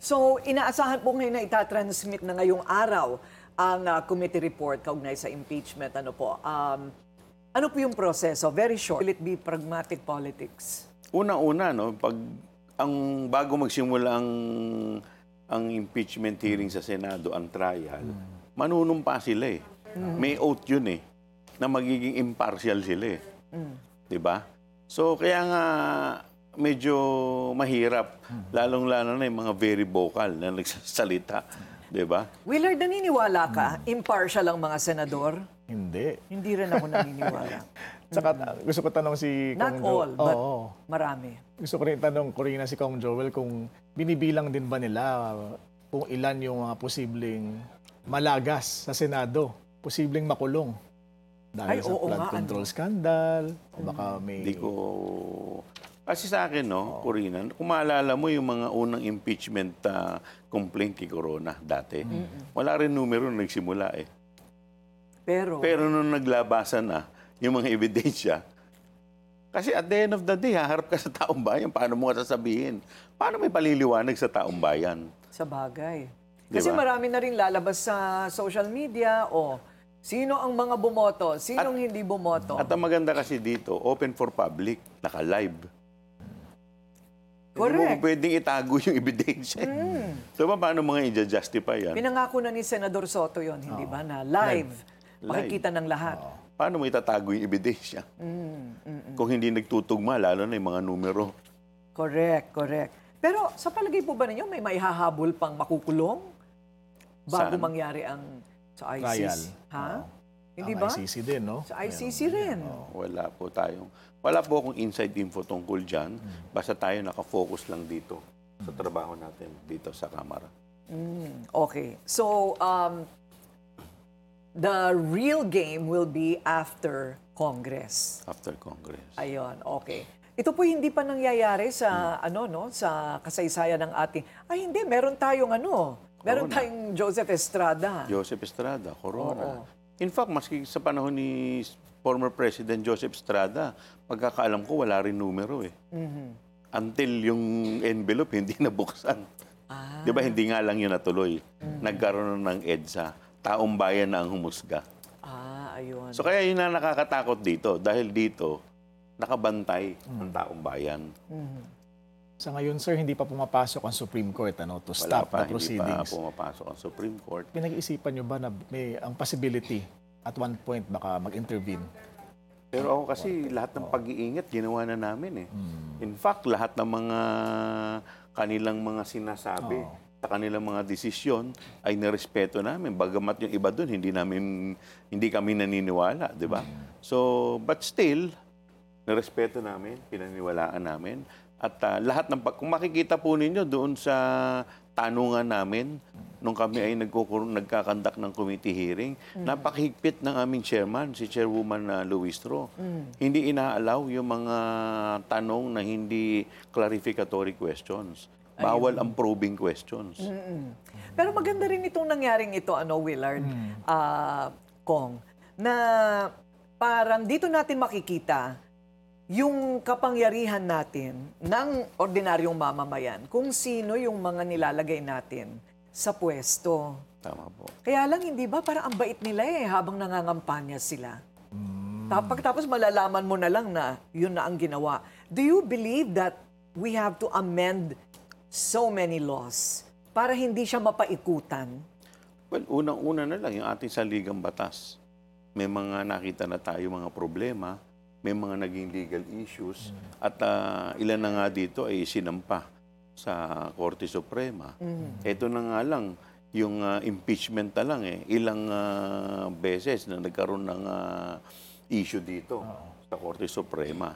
So, inaasahan po ngayon na itatransmit na ngayong araw ang committee report kaugnay sa impeachment. Ano po? Ano po yung proseso? Very short. Will it be pragmatic politics? Una-una, no, bago magsimula ang impeachment hearing sa Senado, ang trial, manunumpa sila eh. May oath yun eh, na magiging impartial sila eh. Diba? So, kaya nga medyo mahirap, lalong-lalo na yung mga very vocal na nagsasalita. Diba? Willard, naniniwala ka? Impartial ang mga senador? Hindi. Hindi rin ako naniniwala. Tsaka gusto ko tanong si Not Kong all, Joel. but Oo. marami. Gusto ko rin tanong, Corina, si Kong Joel, kung binibilang din ba nila kung ilan yung mga posibleng malagas sa Senado, posibleng makulong. Dahil sa flood control scandal, o baka may... Hindi ko... Kasi sa akin, no, Corina, kung maalala mo yung mga unang impeachment complaint kay Corona dati, wala rin numero na nagsimula eh. Pero nung naglabasan na yung mga ebidensya, kasi at the end of the day, haharap ka sa taong bayan, paano mo sasabihin? Paano may paliliwanag sa taong bayan? Sa bagay. Diba? Kasi marami na rin lalabas sa social media o sino ang mga bumoto, sinong hindi bumoto. At ang maganda kasi dito, open for public, naka-live. Correct. Hindi mo pwedeng itago yung ebidensya. So, paano mga i-justify yan? Pinangako na ni Senador Soto yon, hindi ba? Na live. Makikita ng lahat. Paano mo itatago yung ebidensya? Kung hindi nagtutugma, lalo na yung mga numero. Correct, correct. Pero sa palagay po ba ninyo, may maihahabol pang makukulong bago mangyari ang sa ICC? Trial. Ha? Hindi Ang ba? ICC din, no? Sa ICC rin. Wala po akong inside info tungkol dyan. Basta tayo nakafocus lang dito sa trabaho natin dito sa Kamara. Okay. So, the real game will be after Congress. After Congress. Ayun, okay. Ito po hindi pa nangyayari sa sa kasaysayan ng ating. Ay hindi, meron tayong meron tayong Joseph Estrada. Joseph Estrada, Corona. Oo. In fact, maski sa panahon ni former President Joseph Estrada, pagkakaalam ko wala rin numero eh. Until yung envelope hindi nabuksan. Di ba hindi nga lang yun natuloy. Nagkaroon ng EDSA. Taong bayan na ang humusga. Ayun. So kaya yun na nakakatakot dito. Dahil dito, nakabantay ang taong bayan. Sa ngayon, sir, hindi pa pumapasok ang Supreme Court to stop the proceedings. Hindi pa pumapasok ang Supreme Court. Pinag-iisipan nyo ba na may ang possibility at one point baka mag-intervene? Pero ako kasi lahat ng pag-iingat ginawa na namin eh. In fact, lahat ng mga kanilang mga sinasabi, sa kanilang mga desisyon ay nirespeto namin. Bagamat yung iba doon, hindi kami naniniwala, di ba? So, but still, nirespeto namin, pinaniwalaan namin. At lahat ng kung makikita po ninyo doon sa tanungan namin, nung kami ay nagkakandak ng committee hearing, napakahigpit ng aming chairman, si Chairwoman Luistro. Hindi inaalaw yung mga tanong na hindi clarificatory questions. Bawal ang probing questions. Pero maganda rin itong nangyaring ito, Willard, Kong, na parang dito natin makikita yung kapangyarihan natin ng ordinaryong mamamayan, kung sino yung mga nilalagay natin sa pwesto. Tama po. Kaya lang, hindi ba, parang ang bait nila habang nangangampanya sila. Pagkatapos malalaman mo na lang na yun na ang ginawa. Do you believe that we have to amend so many laws para hindi siya mapaikutan? Well, unang-una na lang yung ating saligang batas. May mga nakita na tayo mga problema, may mga naging legal issues, at ilan na nga dito ay sinampa sa Korte Suprema. Ito na nga lang, yung impeachment na lang ilang beses na nagkaroon ng issue dito sa Korte Suprema.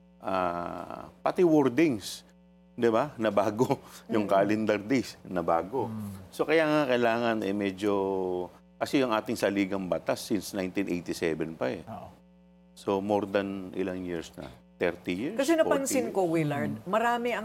Pati wordings, di ba? Nabago. Yung calendar days, nabago. So kaya nga kailangan medyo, kasi yung ating saligang batas since 1987 pa eh. So more than ilang years na? 30 years? Kasi napansin 40 years? ko, Willard, marami ang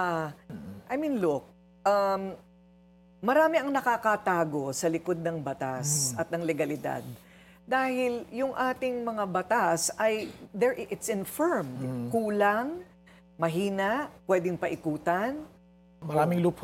marami ang nakakatago sa likod ng batas at ng legalidad. Dahil yung ating mga batas ay, it's infirmed. Kulang, mahina, pwedeng paikutan. Maraming loophole.